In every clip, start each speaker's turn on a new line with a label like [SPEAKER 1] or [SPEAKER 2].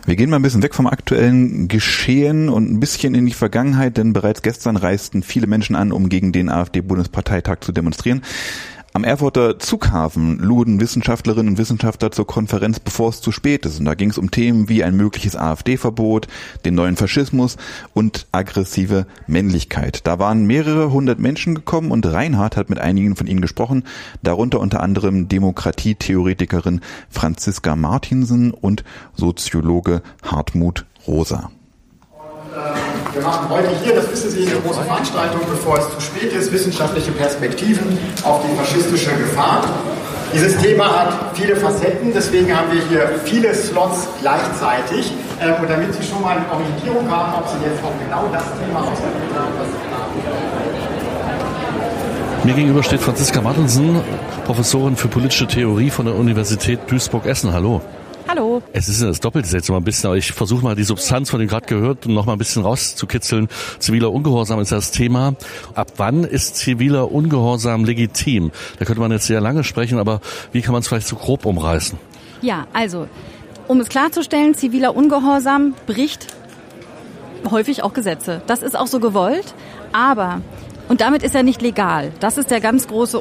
[SPEAKER 1] Wir gehen mal ein bisschen weg vom aktuellen Geschehen und ein bisschen in die Vergangenheit, denn bereits gestern reisten viele Menschen an, um gegen den AfD-Bundesparteitag zu demonstrieren. Am Erfurter Zughafen luden Wissenschaftlerinnen und Wissenschaftler zur Konferenz, bevor es zu spät ist. Und da ging es um Themen wie ein mögliches AfD-Verbot, den neuen Faschismus und aggressive Männlichkeit. Da waren mehrere hundert Menschen gekommen und Reinhard hat mit einigen von ihnen gesprochen, darunter unter anderem Demokratietheoretikerin Franziska Martinsen und Soziologe Hartmut Rosa.
[SPEAKER 2] Wir machen heute hier, das wissen Sie, eine große Veranstaltung, bevor es zu spät ist, wissenschaftliche Perspektiven auf die faschistische Gefahr. Dieses Thema hat viele Facetten, deswegen haben wir hier viele Slots gleichzeitig. Und damit Sie schon mal eine Orientierung haben, ob Sie jetzt auch genau das Thema ausgewählt haben, was Sie haben.
[SPEAKER 3] Mir gegenüber steht Franziska Martinsen, Professorin für politische Theorie von der Universität Duisburg-Essen. Hallo.
[SPEAKER 4] Hallo.
[SPEAKER 3] Es ist das Doppelte jetzt noch ein bisschen, aber ich versuche mal die Substanz von dem gerade gehört noch mal ein bisschen rauszukitzeln. Ziviler Ungehorsam ist das Thema. Ab wann ist ziviler Ungehorsam legitim? Da könnte man jetzt sehr lange sprechen, aber wie kann man es vielleicht so grob umreißen?
[SPEAKER 4] Ja, also, um es klarzustellen, ziviler Ungehorsam bricht häufig auch Gesetze. Das ist auch so gewollt, aber und damit ist er nicht legal. Das ist der ganz große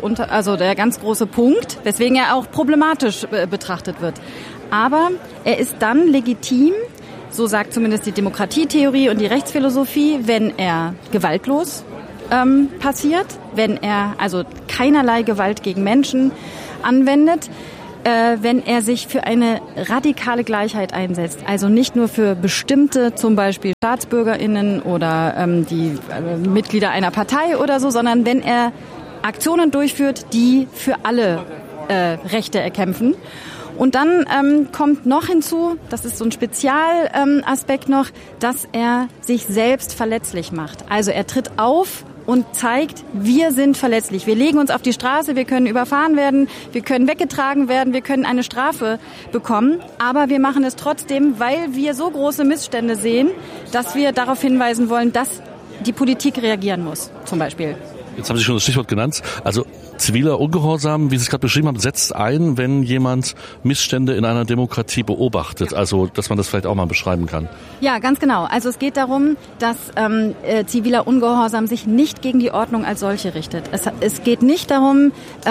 [SPEAKER 4] Punkt, weswegen er auch problematisch betrachtet wird. Aber er ist dann legitim, so sagt zumindest die Demokratietheorie und die Rechtsphilosophie, wenn er gewaltlos passiert, wenn er also keinerlei Gewalt gegen Menschen anwendet, wenn er sich für eine radikale Gleichheit einsetzt. Also nicht nur für bestimmte, zum Beispiel StaatsbürgerInnen oder die Mitglieder einer Partei oder so, sondern wenn er Aktionen durchführt, die für alle Rechte erkämpfen. Und dann kommt noch hinzu, das ist so ein Spezialaspekt noch, dass er sich selbst verletzlich macht. Also er tritt auf und zeigt, wir sind verletzlich. Wir legen uns auf die Straße, wir können überfahren werden, wir können weggetragen werden, wir können eine Strafe bekommen. Aber wir machen es trotzdem, weil wir so große Missstände sehen, dass wir darauf hinweisen wollen, dass die Politik reagieren muss, zum Beispiel.
[SPEAKER 3] Jetzt haben Sie schon das Stichwort genannt. Also ziviler Ungehorsam, wie Sie es gerade beschrieben haben, setzt ein, wenn jemand Missstände in einer Demokratie beobachtet. Also, dass man das vielleicht auch mal beschreiben kann. Ja, ganz genau. Also es geht darum, dass ziviler Ungehorsam sich nicht gegen die Ordnung als solche richtet. Es geht nicht darum,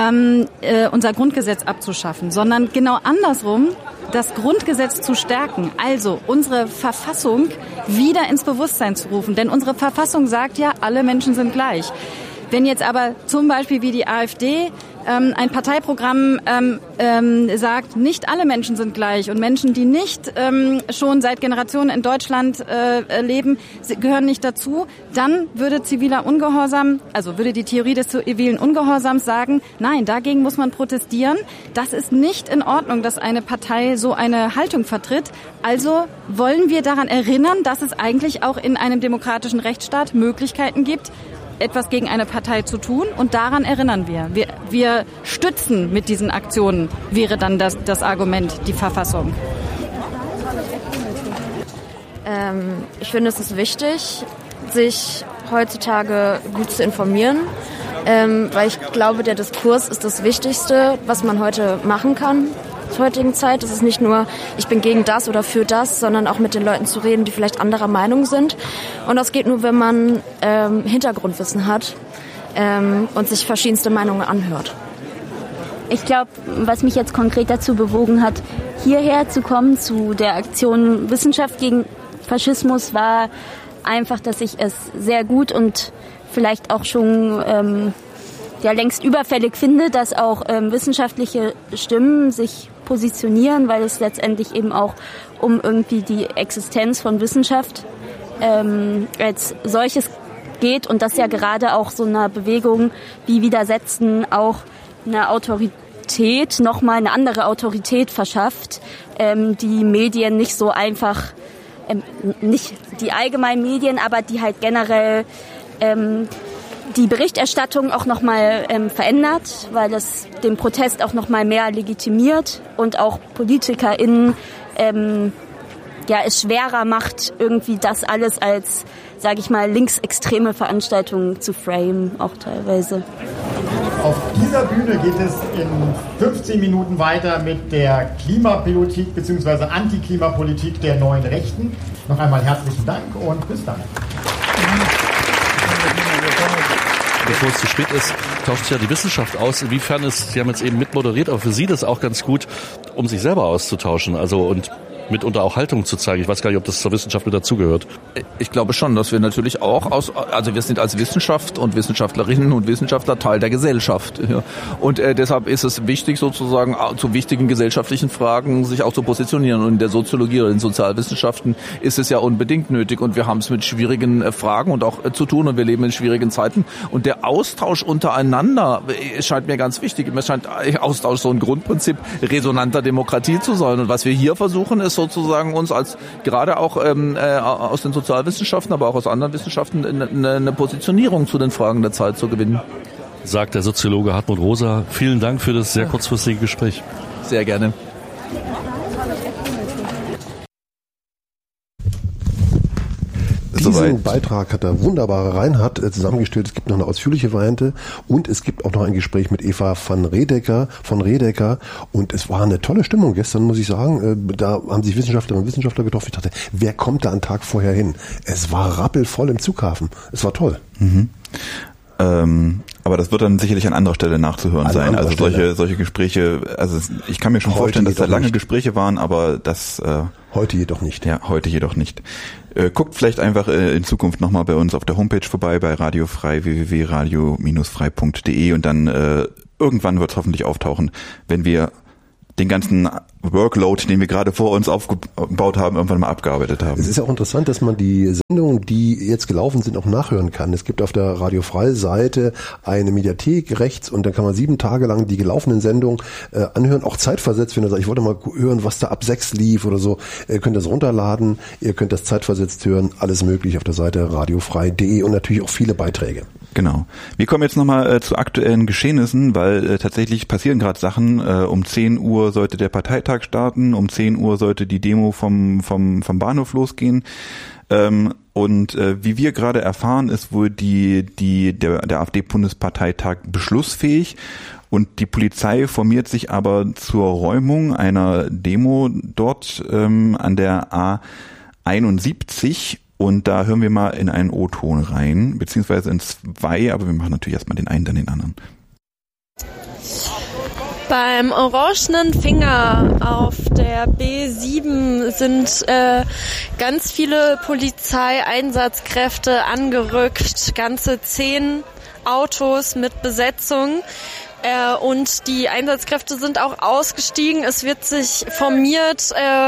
[SPEAKER 3] unser Grundgesetz abzuschaffen, sondern genau andersrum, das Grundgesetz zu stärken. Also unsere Verfassung wieder ins Bewusstsein zu rufen. Denn unsere Verfassung sagt ja, alle Menschen sind gleich. Wenn jetzt aber zum Beispiel wie die AfD ein Parteiprogramm sagt, nicht alle Menschen sind gleich und Menschen, die nicht schon seit Generationen in Deutschland leben, gehören nicht dazu, dann würde ziviler Ungehorsam, also würde die Theorie des zivilen Ungehorsams sagen, nein, dagegen muss man protestieren. Das ist nicht in Ordnung, dass eine Partei so eine Haltung vertritt. Also wollen wir daran erinnern, dass es eigentlich auch in einem demokratischen Rechtsstaat Möglichkeiten gibt, etwas gegen eine Partei zu tun, und daran erinnern wir. Wir stützen mit diesen Aktionen, wäre dann das Argument, die Verfassung.
[SPEAKER 5] Ich finde, es ist wichtig, sich heutzutage gut zu informieren, weil ich glaube, der Diskurs ist das Wichtigste, was man heute machen kann. Zur heutigen Zeit. Es ist nicht nur, ich bin gegen das oder für das, sondern auch mit den Leuten zu reden, die vielleicht anderer Meinung sind. Und das geht nur, wenn man Hintergrundwissen hat und sich verschiedenste Meinungen anhört.
[SPEAKER 6] Ich glaube, was mich jetzt konkret dazu bewogen hat, hierher zu kommen, zu der Aktion Wissenschaft gegen Faschismus, war einfach, dass ich es sehr gut und vielleicht auch schon längst überfällig finde, dass auch wissenschaftliche Stimmen sich positionieren, weil es letztendlich eben auch um irgendwie die Existenz von Wissenschaft als solches geht, und das ja gerade auch so einer Bewegung wie Widersetzen auch eine Autorität, nochmal eine andere Autorität verschafft, die Medien nicht so einfach, nicht die allgemeinen Medien, aber die halt generell die Berichterstattung auch nochmal verändert, weil es den Protest auch nochmal mehr legitimiert und auch PolitikerInnen es schwerer macht, irgendwie das alles als, sage ich mal, linksextreme Veranstaltungen zu framen, auch teilweise.
[SPEAKER 2] Auf dieser Bühne geht es in 15 Minuten weiter mit der Klimapolitik bzw. Antiklimapolitik der neuen Rechten. Noch einmal herzlichen Dank und bis dann.
[SPEAKER 3] Bevor es zu spät ist, tauscht sich ja die Wissenschaft aus. Inwiefern ist, Sie haben jetzt eben mitmoderiert, aber für Sie das auch ganz gut, um sich selber auszutauschen, also und mitunter auch Haltung zu zeigen. Ich weiß gar nicht, ob das zur Wissenschaft mit dazugehört.
[SPEAKER 7] Ich glaube schon, dass wir natürlich auch also wir sind als Wissenschaft und Wissenschaftlerinnen und Wissenschaftler Teil der Gesellschaft. Ja. Und deshalb ist es wichtig, sozusagen zu wichtigen gesellschaftlichen Fragen sich auch zu positionieren. Und in der Soziologie oder in Sozialwissenschaften ist es ja unbedingt nötig. Und wir haben es mit schwierigen Fragen und auch zu tun. Und wir leben in schwierigen Zeiten. Und der Austausch untereinander scheint mir ganz wichtig. Mir scheint Austausch so ein Grundprinzip resonanter Demokratie zu sein. Und was wir hier versuchen, ist sozusagen uns als gerade auch aus den Sozialwissenschaften, aber auch aus anderen Wissenschaften eine Positionierung zu den Fragen der Zeit zu gewinnen.
[SPEAKER 3] Sagt der Soziologe Hartmut Rosa. Vielen Dank für das sehr kurzfristige Gespräch.
[SPEAKER 7] Sehr gerne.
[SPEAKER 8] Diesen Beitrag hat der wunderbare Reinhard zusammengestellt. Es gibt noch eine ausführliche Variante und es gibt auch noch ein Gespräch mit Eva von Redeker und es war eine tolle Stimmung gestern, muss ich sagen. Da haben sich Wissenschaftlerinnen und Wissenschaftler getroffen. Ich dachte, wer kommt da einen Tag vorher hin? Es war rappelvoll im Zughafen. Es war toll.
[SPEAKER 1] Mhm. Aber das wird dann sicherlich an anderer Stelle nachzuhören sein. Also solche Gespräche, also ich kann mir schon vorstellen, dass da lange Gespräche waren, aber das
[SPEAKER 8] heute jedoch nicht.
[SPEAKER 1] Ja, heute jedoch nicht. Guckt vielleicht einfach in Zukunft nochmal bei uns auf der Homepage vorbei, bei Radio Frei, www.radio-frei.de und dann irgendwann wird es hoffentlich auftauchen, wenn wir den ganzen Workload, den wir gerade vor uns aufgebaut haben, irgendwann mal abgearbeitet haben.
[SPEAKER 8] Es ist ja auch interessant, dass man die Sendungen, die jetzt gelaufen sind, auch nachhören kann. Es gibt auf der Radio Frei-Seite eine Mediathek rechts und dann kann man 7 Tage lang die gelaufenen Sendungen anhören, auch zeitversetzt, wenn ihr sagt, ich wollte mal hören, was da ab 6 lief oder so. Ihr könnt das runterladen, ihr könnt das zeitversetzt hören, alles möglich auf der Seite radiofrei.de und natürlich auch viele Beiträge.
[SPEAKER 1] Genau. Wir kommen jetzt nochmal zu aktuellen Geschehnissen, weil tatsächlich passieren gerade Sachen. Um 10 Uhr sollte der Parteitag starten, um 10 Uhr sollte die Demo vom Bahnhof losgehen. Und wie wir gerade erfahren, ist wohl der AfD-Bundesparteitag beschlussfähig. Und die Polizei formiert sich aber zur Räumung einer Demo dort an der A71. Und da hören wir mal in einen O-Ton rein, beziehungsweise in 2, aber wir machen natürlich erstmal den einen, dann den anderen.
[SPEAKER 9] Beim orangenen Finger auf der B7 sind ganz viele Polizeieinsatzkräfte angerückt, ganze 10 Autos mit Besetzung. Und die Einsatzkräfte sind auch ausgestiegen. Es wird sich formiert.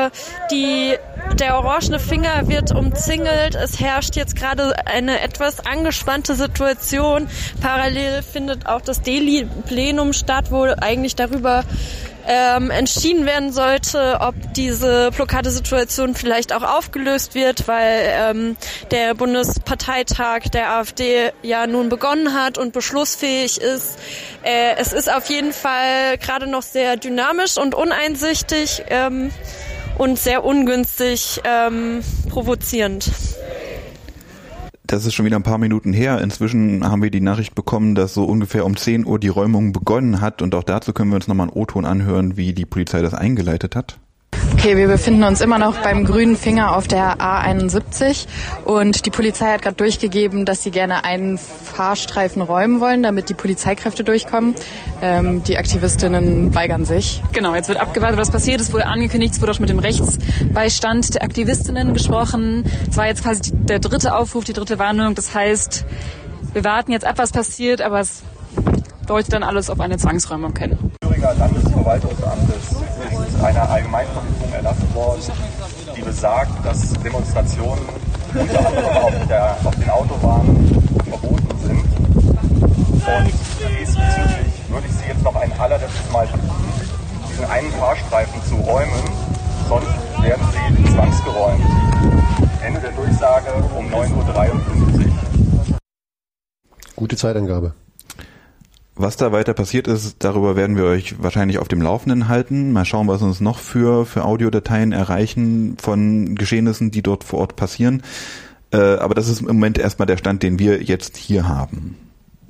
[SPEAKER 9] Der orangene Finger wird umzingelt. Es herrscht jetzt gerade eine etwas angespannte Situation. Parallel findet auch das Delhi-Plenum statt, wo eigentlich darüber entschieden werden sollte, ob diese Blockadesituation vielleicht auch aufgelöst wird, weil der Bundesparteitag der AfD ja nun begonnen hat und beschlussfähig ist. Es ist auf jeden Fall gerade noch sehr dynamisch und uneinsichtig und sehr ungünstig provozierend.
[SPEAKER 1] Das ist schon wieder ein paar Minuten her. Inzwischen haben wir die Nachricht bekommen, dass so ungefähr um 10 Uhr die Räumung begonnen hat. Und auch dazu können wir uns nochmal einen O-Ton anhören, wie die Polizei das eingeleitet hat.
[SPEAKER 10] Okay, wir befinden uns immer noch beim grünen Finger auf der A71 und die Polizei hat gerade durchgegeben, dass sie gerne einen Fahrstreifen räumen wollen, damit die Polizeikräfte durchkommen. Die Aktivistinnen weigern sich.
[SPEAKER 11] Genau, jetzt wird abgewartet, was passiert. Es wurde angekündigt, es wurde auch mit dem Rechtsbeistand der Aktivistinnen gesprochen. Es war jetzt quasi der 3. Aufruf, die 3. Warnung. Das heißt, wir warten jetzt ab, was passiert, aber es deutet dann alles auf eine Zwangsräumung hin.
[SPEAKER 12] Thüringer Landesverwaltungsamtes ist eine Allgemeinverfügung erlassen worden, die besagt, dass Demonstrationen unter anderem auf den Autobahnen verboten sind. Und diesbezüglich würde ich Sie jetzt noch ein allerletztes Mal bitten, diesen einen Fahrstreifen zu räumen, sonst werden Sie zwangsgeräumt. Ende der Durchsage um 9:53 Uhr.
[SPEAKER 8] Gute Zeitangabe.
[SPEAKER 1] Was da weiter passiert ist, darüber werden wir euch wahrscheinlich auf dem Laufenden halten. Mal schauen, was uns noch für Audiodateien erreichen von Geschehnissen, die dort vor Ort passieren. Aber das ist im Moment erstmal der Stand, den wir jetzt hier haben.